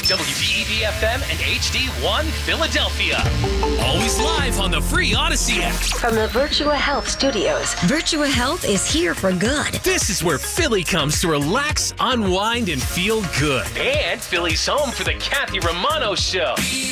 WDEV-FM and HD1 Philadelphia. Always live on the free Odyssey app. From the Virtua Health Studios, Virtua Health is here for good. This is where Philly comes to relax, unwind, and feel good. And Philly's home for the Kathy Romano Show.